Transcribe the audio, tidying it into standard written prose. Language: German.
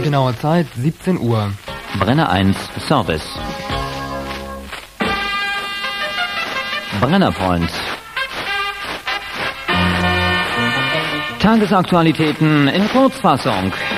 Genaue Zeit 17 Uhr. Brenner 1 Service. Brennerpoint. Tagesaktualitäten in Kurzfassung.